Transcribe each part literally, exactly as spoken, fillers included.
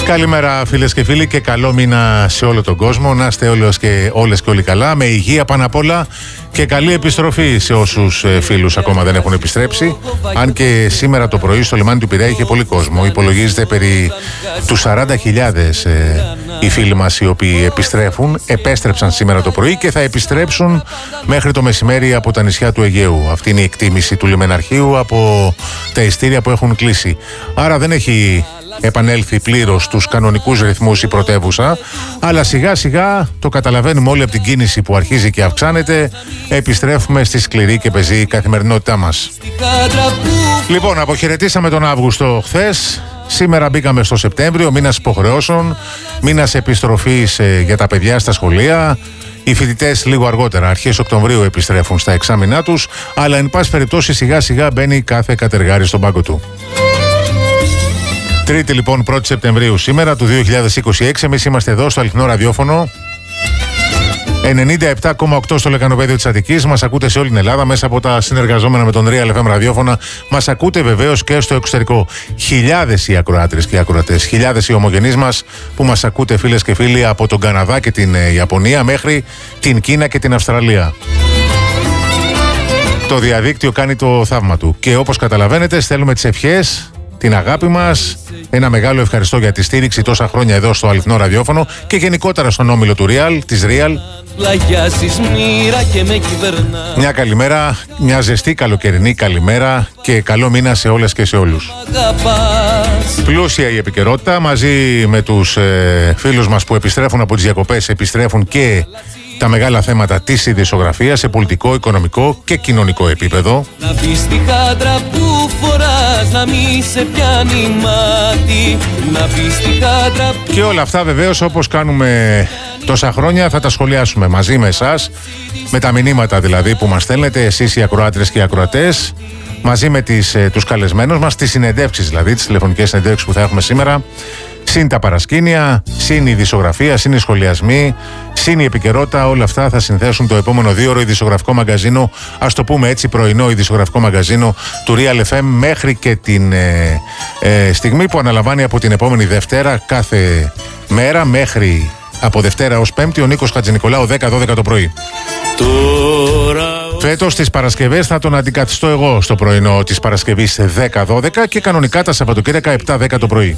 Καλημέρα φίλες και φίλοι και καλό μήνα σε όλο τον κόσμο. Να είστε όλες και, όλες και όλοι καλά, με υγεία πάνω απ' όλα και καλή επιστροφή σε όσους φίλους ακόμα δεν έχουν επιστρέψει. Αν και σήμερα το πρωί στο λιμάνι του Πειραιά είχε πολύ κόσμο. Υπολογίζεται περί του σαράντα χιλιάδες ε, οι φίλοι μας οι οποίοι επιστρέφουν. Επέστρεψαν σήμερα το πρωί και θα επιστρέψουν μέχρι το μεσημέρι από τα νησιά του Αιγαίου. Αυτή είναι η εκτίμηση του λιμεναρχείου από τα ειστήρια που έχουν κλείσει. Άρα δεν έχει επανέλθει πλήρως στους κανονικούς ρυθμούς η πρωτεύουσα, αλλά σιγά σιγά το καταλαβαίνουμε όλοι από την κίνηση που αρχίζει και αυξάνεται, επιστρέφουμε στη σκληρή και πεζή καθημερινότητά μας. Λοιπόν, αποχαιρετήσαμε τον Αύγουστο χθες, σήμερα μπήκαμε στο Σεπτέμβριο, μήνας υποχρεώσεων, μήνας επιστροφής ε, για τα παιδιά στα σχολεία. Οι φοιτητές λίγο αργότερα, αρχές Οκτωβρίου, επιστρέφουν στα εξάμηνά τους, αλλά εν πάση περιπτώσει σιγά σιγά μπαίνει κάθε κατεργάρι στον πάγκο του. Τρίτη λοιπόν, πρώτη Σεπτεμβρίου σήμερα του δύο χιλιάδες είκοσι έξι, εμείς είμαστε εδώ στο αληθινό ραδιόφωνο ενενήντα επτά κόμμα οκτώ στο λεκανοπέδιο της Αττικής. Μας ακούτε σε όλη την Ελλάδα μέσα από τα συνεργαζόμενα με τον Real εφ εμ ραδιόφωνα. Μας ακούτε βεβαίως και στο εξωτερικό. Χιλιάδες οι ακροάτρες και οι ακροατές, χιλιάδες οι ομογενείς μας που μας ακούτε φίλες και φίλοι από τον Καναδά και την Ιαπωνία μέχρι την Κίνα και την Αυστραλία. Το διαδίκτυο κάνει το θαύμα του και όπως καταλαβαίνετε στέλνουμε τις ευχές, την αγάπη μας, ένα μεγάλο ευχαριστώ για τη στήριξη τόσα χρόνια εδώ στο αληθινό ραδιόφωνο και γενικότερα στον όμιλο του Real, της Real. Μια καλημέρα, μια ζεστή καλοκαιρινή καλημέρα και καλό μήνα σε όλες και σε όλους. Πλούσια η επικαιρότητα, μαζί με τους ε, φίλους μας που επιστρέφουν από τις διακοπές, επιστρέφουν και τα μεγάλα θέματα της ειδησιογραφίας σε πολιτικό, οικονομικό και κοινωνικό επίπεδο. Να πεις τη χάντρα που φοράς, να μη σε πιάνει μάτι, να πεις τη χάντρα που... Και όλα αυτά βεβαίως όπως κάνουμε τόσα χρόνια θα τα σχολιάσουμε μαζί με εσάς, με τα μηνύματα δηλαδή που μας στέλνετε εσείς οι ακροάτρες και οι ακροατές, μαζί με τις, τους καλεσμένους μας, τις συνεντεύξεις δηλαδή, τις τηλεφωνικές συνεντεύξεις που θα έχουμε σήμερα. Συν τα παρασκήνια, συν η ειδησιογραφία, συν οι σχολιασμοί, συν η επικαιρότητα, όλα αυτά θα συνθέσουν το επόμενο δύο ώρο ειδησιογραφικό μαγκαζίνο, ας το πούμε έτσι πρωινό ειδησιογραφικό μαγκαζίνο του Real εφ εμ μέχρι και την ε, ε, στιγμή που αναλαμβάνει από την επόμενη Δευτέρα κάθε μέρα μέχρι από Δευτέρα ως Πέμπτη ο Νίκος Χατζηνικολάου δέκα δώδεκα το πρωί. Τώρα... Φέτος τις Παρασκευές θα τον αντικαθιστώ εγώ στο πρωινό της Παρασκευής δέκα δώδεκα και κανονικά τα Σαββατοκύριακα επτά δέκα το πρωί.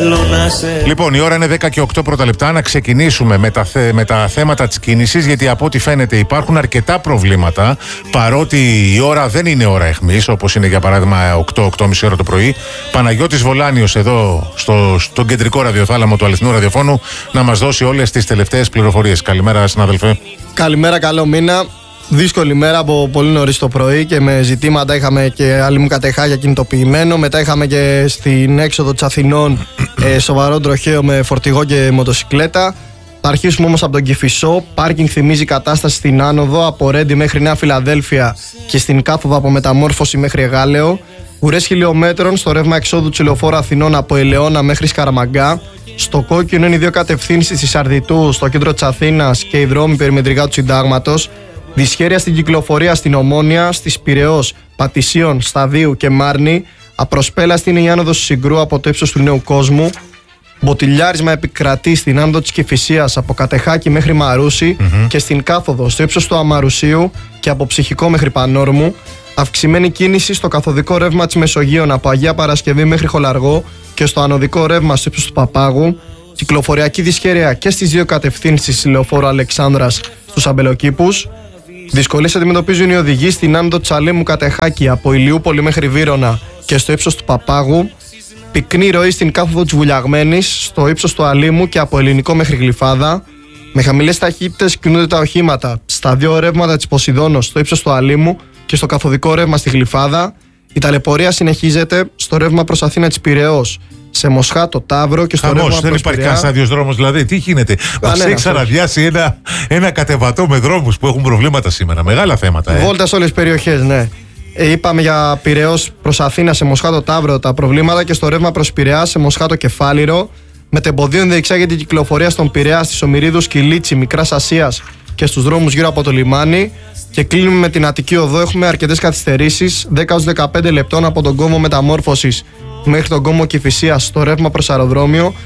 Λοιπόν, η ώρα είναι δέκα και οκτώ πρώτα λεπτά. Να ξεκινήσουμε με τα, θε, με τα θέματα της κίνησης, γιατί από ό,τι φαίνεται υπάρχουν αρκετά προβλήματα, παρότι η ώρα δεν είναι ώρα αιχμής, όπως είναι για παράδειγμα οκτώ οκτώ και μισή ώρα το πρωί. Παναγιώτης Βολάνιος εδώ στο, στο κεντρικό ραδιοθάλαμο του αληθινού ραδιοφώνου να μας δώσει όλες τις τελευταίες πληροφορίες. Καλημέρα συνάδελφε. Καλημέρα, καλό μήνα. Δύσκολη μέρα από πολύ νωρίς το πρωί και με ζητήματα. Είχαμε και άλλη μου κατεχάγια κινητοποιημένο. Μετά είχαμε και στην έξοδο της Αθηνών ε, σοβαρό τροχαίο με φορτηγό και μοτοσικλέτα. Θα αρχίσουμε όμως από τον Κηφισό. Πάρκινγκ θυμίζει κατάσταση στην άνοδο από Ρέντι μέχρι Νέα Φιλαδέλφια και στην κάθοδο από Μεταμόρφωση μέχρι Εγάλεο. Ουρές χιλιόμετρων στο ρεύμα εξόδου του λεωφόρου Αθηνών από Ελαιώνα μέχρι Σκαραμαγκά. Στο κόκκινο είναι οι δύο κατευθύνσεις της Αρδιτού στο κέντρο της Αθήνας και οι δρόμοι περιμετρικά του Συντάγματος. Δυσχέρεια στην κυκλοφορία στην Ομόνια, στις Πειραιώς, Πατησίων, Σταδίου και Μάρνη. Απροσπέλαστη είναι η άνοδος του Συγκρού από το ύψος του Νέου Κόσμου. Μποτιλιάρισμα επικρατεί στην άνοδο της Κηφισίας από Κατεχάκη μέχρι Μαρούσι mm-hmm. και στην κάθοδο στο ύψος του Αμαρουσίου και από Ψυχικό μέχρι Πανόρμου. Αυξημένη κίνηση στο καθοδικό ρεύμα της Μεσογείων από Αγία Παρασκευή μέχρι Χολαργό και στο ανωδικό ρεύμα στο ύψος του Παπάγου. Κυκλοφοριακή δυσχέρεια και στις δύο κατευθύνσεις λεωφόρου Αλεξάνδρας στους Αμπελοκήπους. Δυσκολίες αντιμετωπίζουν οι οδηγοί στην άνοδο Τσαλέμου Κατεχάκη από Ηλιούπολη μέχρι Βύρωνα και στο ύψος του Παπάγου. Πυκνή ροή στην κάθοδο της Βουλιαγμένης στο ύψος του Αλήμου και από Ελληνικό μέχρι Γλυφάδα. Με χαμηλές ταχύτητες κινούνται τα οχήματα στα δύο ρεύματα της Ποσειδώνος στο ύψος του Αλήμου και στο καθοδικό ρεύμα στη Γλυφάδα. Η ταλαιπωρία συνεχίζεται στο ρεύμα προς Αθήνα της Πειραιώς, σε Μοσχάτο, Ταύρο και στο Χαμός, ρεύμα δεν προς υπάρχει Πειραιά. κανένας άδειος δρόμος δηλαδή. Τι γίνεται. Μας έχει ξαναδιάσει ένα, ένα κατεβατό με δρόμους που έχουν προβλήματα σήμερα. Μεγάλα θέματα. Ε. Βόλτα σε όλες τις περιοχές, ναι. Ε, είπαμε για Πειραιώς προς Αθήνα σε Μοσχάτο, Ταύρο τα προβλήματα και στο ρεύμα προς Πειραιά σε Μοσχάτο και Φάληρο. Μετεμποδίων διεξάγεται η κυκλοφορία στον Πειραιά, στις Ομηρίδους, Κιλίτσι, Μικράς Ασίας και στους δρόμους γύρω από το λιμάνι. Και κλείνουμε με την Αττική Οδό. Έχουμε αρκετές καθυστερήσεις, δέκα έως δεκαπέντε λεπτών από τον κόμβο Μεταμόρφωσης μέχρι τον κόμβο Κηφισίας στο ρεύμα προς αεροδρόμιο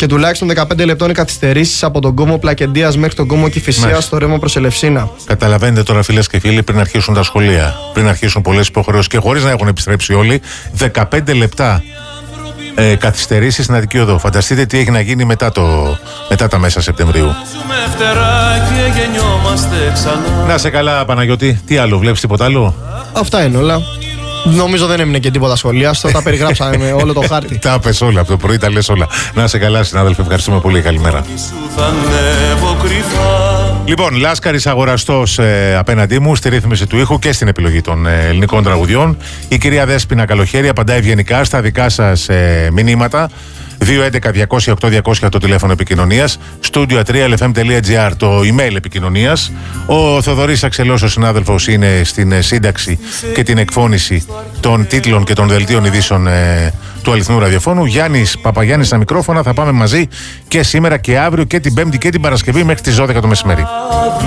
Και τουλάχιστον δεκαπέντε λεπτών οι καθυστερήσεις από τον κόμμο Πλακεντίας μέχρι τον κόμμο Κηφισίας στο ρεύμα προς Ελευσίνα. Καταλαβαίνετε τώρα, φίλες και φίλοι, πριν αρχίσουν τα σχολεία, πριν αρχίσουν πολλές υποχρεώσεις και χωρίς να έχουν επιστρέψει όλοι, δεκαπέντε λεπτά ε, καθυστερήσεις στην Αττική Οδό. Φανταστείτε τι έχει να γίνει μετά, το, μετά τα μέσα Σεπτεμβρίου. Να σε καλά, Παναγιώτη. Τι άλλο, βλέπεις τίποτα άλλο? Αυτά είναι όλα. Νομίζω δεν έμεινε και τίποτα σχολιάστο. Τα περιγράψαμε με όλο το χάρτη. Τα πες όλα από το πρωί, τα λες όλα. Να σε καλά, συνάδελφοι. Ευχαριστούμε πολύ. Καλημέρα. Λοιπόν, Λάσκαρης αγοραστός ε, απέναντί μου στη ρύθμιση του ήχου και στην επιλογή των ε, ελληνικών τραγουδιών. Η κυρία Δέσποινα Καλοχέρη απαντά ευγενικά στα δικά σας ε, μηνύματα. δύο έντεκα διακόσια οκτώ διακόσια το τηλέφωνο επικοινωνίας, studio τρία ελ εφ εμ τελεία τζι άρ το email επικοινωνίας. Ο Θοδωρής Αξελός, ο συνάδελφος, είναι στην ε, σύνταξη και την εκφώνηση των τίτλων και των δελτίων ειδήσεων ε, του αληθινού ραδιοφώνου. Γιάννης Παπαγιάννης στα μικρόφωνα. Θα πάμε μαζί και σήμερα και αύριο και την Πέμπτη και την Παρασκευή μέχρι τις δώδεκα το μεσημέρι.